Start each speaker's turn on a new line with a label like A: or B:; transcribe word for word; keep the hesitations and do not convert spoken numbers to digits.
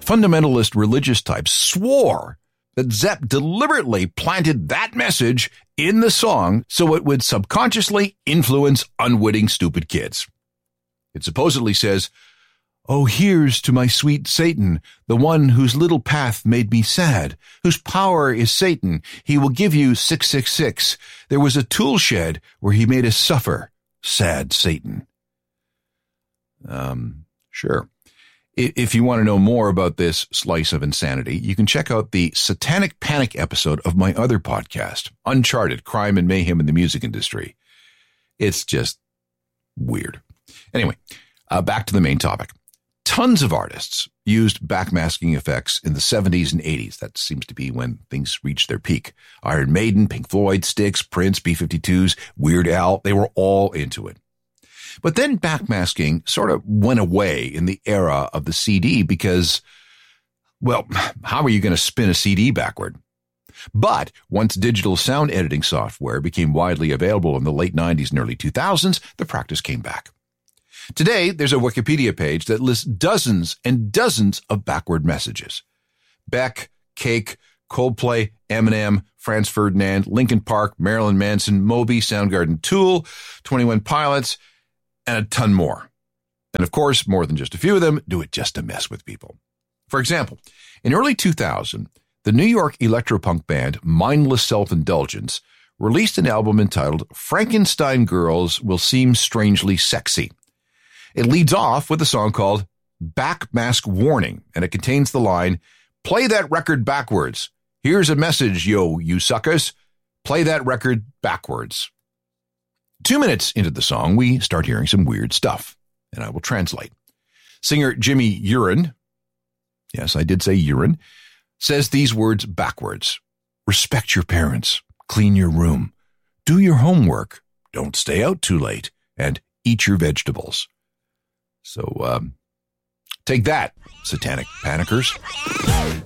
A: fundamentalist religious types swore that Zepp deliberately planted that message in the song so it would subconsciously influence unwitting stupid kids. It supposedly says, "Oh, here's to my sweet Satan, the one whose little path made me sad, whose power is Satan. He will give you six six six. There was a tool shed where he made us suffer. Sad Satan." Um, sure. If you want to know more about this slice of insanity, you can check out the Satanic Panic episode of my other podcast, Uncharted, Crime and Mayhem in the Music Industry. It's just weird. Anyway, uh, back to the main topic. Tons of artists used backmasking effects in the seventies and eighties. That seems to be when things reached their peak. Iron Maiden, Pink Floyd, Styx, Prince, B fifty-twos, Weird Al, they were all into it. But then backmasking sort of went away in the era of the C D because, well, how are you going to spin a C D backward? But once digital sound editing software became widely available in the late nineties and early two thousands, the practice came back. Today, there's a Wikipedia page that lists dozens and dozens of backward messages. Beck, Cake, Coldplay, Eminem, Franz Ferdinand, Linkin Park, Marilyn Manson, Moby, Soundgarden, Tool, twenty-one Pilots, and a ton more. And of course, more than just a few of them do it just to mess with people. For example, in early two thousand, the New York electropunk band Mindless Self-Indulgence released an album entitled Frankenstein Girls Will Seem Strangely Sexy. It leads off with a song called Backmask Warning, and it contains the line, "Play that record backwards. Here's a message, yo, you suckers. Play that record backwards." Two minutes into the song, we start hearing some weird stuff, and I will translate. Singer Jimmy Urine, yes, I did say urine, says these words backwards. "Respect your parents, clean your room, do your homework, don't stay out too late, and eat your vegetables." So, um, take that, satanic panickers.